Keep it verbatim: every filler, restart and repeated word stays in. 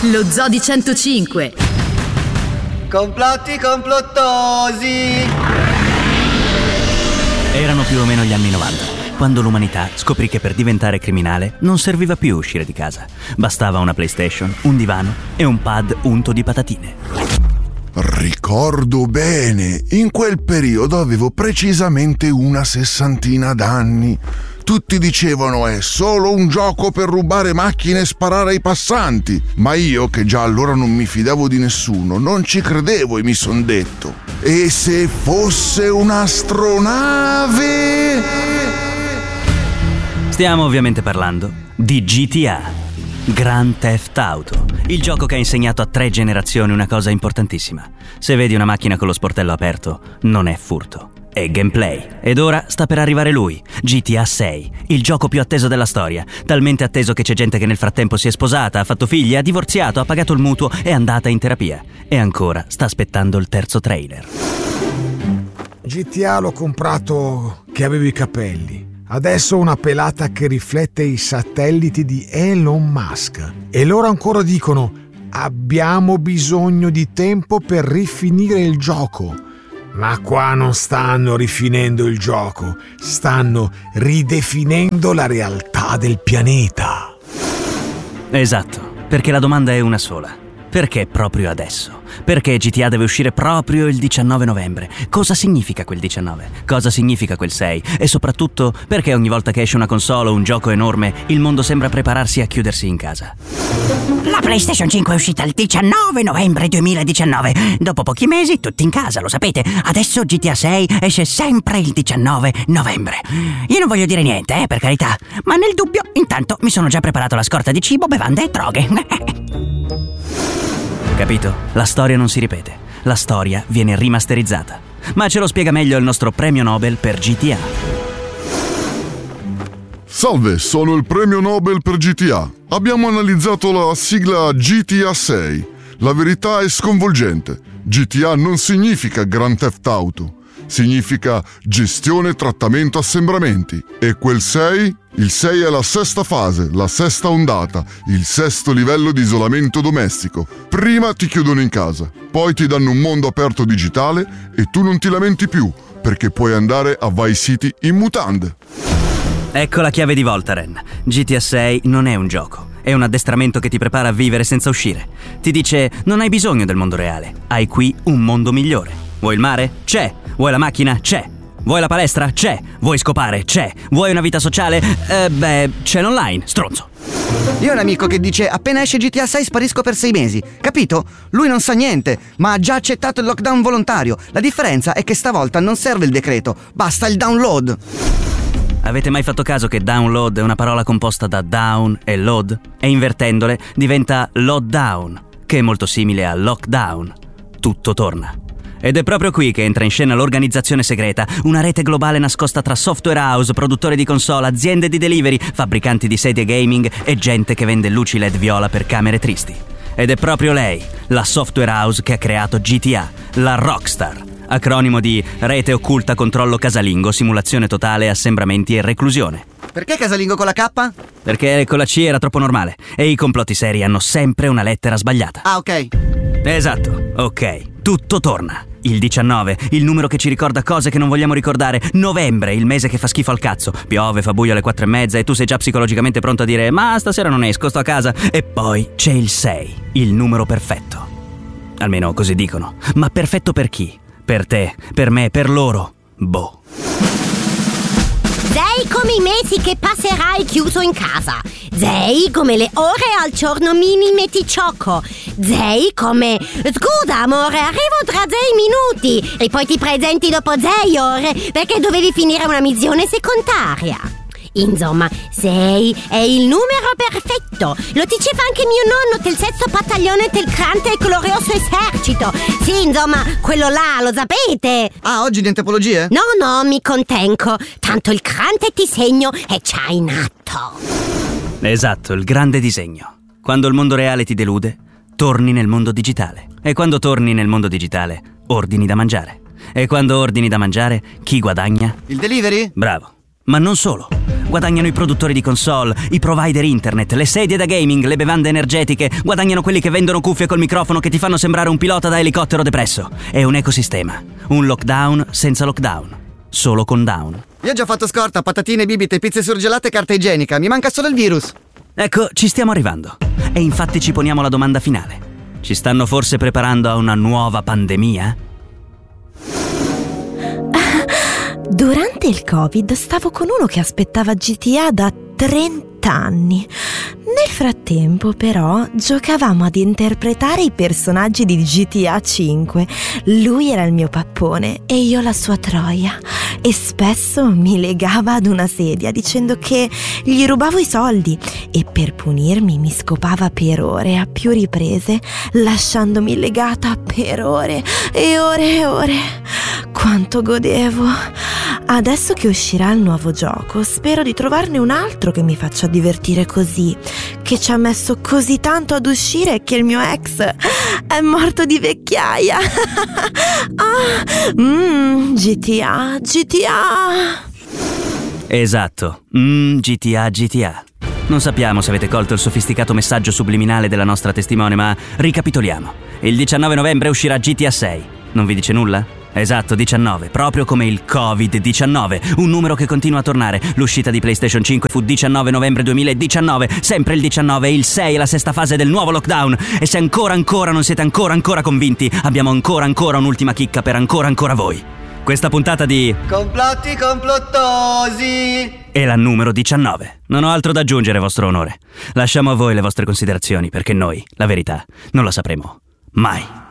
Lo Zoo di centocinque. Complotti complottosi. Erano più o meno gli anni novanta, quando l'umanità scoprì che per diventare criminale non serviva più uscire di casa. Bastava una PlayStation, un divano e un pad unto di patatine. Ricordo bene, in quel periodo avevo precisamente una sessantina d'anni. Tutti dicevano è solo un gioco per rubare macchine e sparare ai passanti, ma io, che già allora non mi fidavo di nessuno, non ci credevo e mi son detto: e se fosse un'astronave? Stiamo ovviamente parlando di G T A, Grand Theft Auto, il gioco che ha insegnato a tre generazioni una cosa importantissima: se vedi una macchina con lo sportello aperto, non è furto, è gameplay. Ed ora sta per arrivare lui, G T A sei, il gioco più atteso della storia, talmente atteso che c'è gente che nel frattempo si è sposata, ha fatto figli, ha divorziato, ha pagato il mutuo, è andata in terapia e ancora sta aspettando il terzo trailer. G T A l'ho comprato che avevo i capelli. Adesso ho una pelata che riflette i satelliti di Elon Musk. E loro ancora dicono: abbiamo bisogno di tempo per rifinire il gioco. Ma qua non stanno rifinendo il gioco, stanno ridefinendo la realtà del pianeta. Esatto, perché la domanda è una sola: perché proprio adesso? Perché G T A deve uscire proprio il diciannove novembre? Cosa significa quel diciannove? Cosa significa quel sei? E soprattutto, perché ogni volta che esce una console o un gioco enorme, il mondo sembra prepararsi a chiudersi in casa? La PlayStation cinque è uscita il diciannove novembre duemiladiciannove. Dopo pochi mesi, tutti in casa, lo sapete. Adesso G T A sei esce sempre il diciannove novembre. Io non voglio dire niente, eh, per carità. Ma nel dubbio, intanto, mi sono già preparato la scorta di cibo, bevande e droghe. Capito? La storia non si ripete, la storia viene rimasterizzata. Ma ce lo spiega meglio il nostro premio Nobel per G T A. Salve, sono il premio Nobel per G T A. Abbiamo analizzato la sigla G T A sei. La verità è sconvolgente. G T A non significa Grand Theft Auto. Significa gestione, trattamento, assembramenti. E quel sei? Il sei è la sesta fase, la sesta ondata, il sesto livello di isolamento domestico. Prima ti chiudono in casa, poi ti danno un mondo aperto digitale e tu non ti lamenti più, perché puoi andare a Vice City in mutande. Ecco la chiave di volta, Ren. G T A sei non è un gioco, è un addestramento che ti prepara a vivere senza uscire. Ti dice: non hai bisogno del mondo reale, hai qui un mondo migliore. Vuoi il mare? C'è. Vuoi la macchina? C'è. Vuoi la palestra? C'è. Vuoi scopare? C'è. Vuoi una vita sociale? Eh, beh, c'è l'online, stronzo. Io ho un amico che dice: appena esce G T A sei sparisco per sei mesi. Capito? Lui non sa niente, ma ha già accettato il lockdown volontario. La differenza è che stavolta non serve il decreto, basta il download. Avete mai fatto caso che download è una parola composta da down e load? E invertendole diventa load down, che è molto simile a lockdown. Tutto torna. Ed è proprio qui che entra in scena l'organizzazione segreta, una rete globale nascosta tra software house, produttori di console, aziende di delivery, fabbricanti di sedie gaming e gente che vende luci L E D viola per camere tristi. Ed è proprio lei, la software house che ha creato G T A, la Rockstar, acronimo di Rete Occulta Controllo Casalingo, Simulazione Totale, Assembramenti e Reclusione. Perché casalingo con la K? Perché con la C era troppo normale e i complotti seri hanno sempre una lettera sbagliata. Ah, ok. Esatto, ok, tutto torna. Il diciannove, il numero che ci ricorda cose che non vogliamo ricordare. Novembre, il mese che fa schifo al cazzo. Piove, fa buio alle quattro e mezza e tu sei già psicologicamente pronto a dire: ma stasera non esco, sto a casa. E poi c'è il sei, il numero perfetto. Almeno così dicono. Ma perfetto per chi? Per te, per me, per loro. Boh. Sei come i mesi che passerai chiuso in casa. Sei come le ore al giorno mini meticciocco. Sei come: scusa amore, arrivo tra sei minuti. E poi ti presenti dopo sei ore perché dovevi finire una missione secondaria. Insomma, sei è il numero perfetto. Lo diceva anche mio nonno del sesto battaglione del grande e glorioso esercito. Sì, insomma, quello là, lo sapete. Ah, oggi di antropologie? No, no, mi contengo. Tanto il grande disegno è già in atto. Esatto, il grande disegno. Quando il mondo reale ti delude, torni nel mondo digitale. E quando torni nel mondo digitale, ordini da mangiare. E quando ordini da mangiare, chi guadagna? Il delivery? Bravo. Ma non solo. guadagnano i produttori di console, i provider internet, le sedie da gaming, le bevande energetiche, guadagnano quelli che vendono cuffie col microfono che ti fanno sembrare un pilota da elicottero depresso. È un ecosistema, un lockdown senza lockdown, solo con down. Io ho già fatto scorta, patatine, bibite, pizze surgelate e carta igienica, mi manca solo il virus. Ecco, ci stiamo arrivando. E infatti ci poniamo la domanda finale. Ci stanno forse preparando a una nuova pandemia? Durante il Covid stavo con uno che aspettava G T A da trenta anni. Nel frattempo, però, giocavamo ad interpretare i personaggi di G T A cinque. Lui era il mio pappone e io la sua troia. E spesso mi legava ad una sedia dicendo che gli rubavo i soldi e per punirmi mi scopava per ore a più riprese, lasciandomi legata per ore e ore e ore. Quanto godevo! Adesso che uscirà il nuovo gioco, spero di trovarne un altro che mi faccia divertire così, che ci ha messo così tanto ad uscire che il mio ex è morto di vecchiaia. ah, mm, G T A, G T A. Esatto, mm, G T A, G T A. Non sappiamo se avete colto il sofisticato messaggio subliminale della nostra testimone, ma ricapitoliamo. Il diciannove novembre uscirà G T A sei. Non vi dice nulla? Esatto, diciannove, proprio come il covid diciannove, un numero che continua a tornare. L'uscita di PlayStation cinque fu diciannove novembre duemiladiciannove, sempre il diciannove, il sei è la sesta fase del nuovo lockdown. E se ancora ancora non siete ancora ancora convinti, abbiamo ancora ancora un'ultima chicca per ancora ancora voi. Questa puntata di Complotti complottosi è la numero diciannove. Non ho altro da aggiungere, vostro onore. Lasciamo a voi le vostre considerazioni, perché noi, la verità, non la sapremo mai.